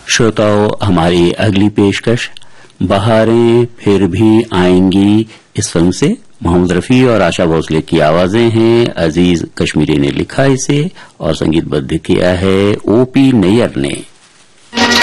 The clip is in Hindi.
श्रोताओं, हमारी अगली पेशकश बहारें फिर भी आएंगी इस फिल्म से। मोहम्मद रफी और आशा भोसले की आवाजें हैं। अजीज कश्मीरी ने लिखा इसे और संगीतबद्ध किया है ओपी नैयर ने।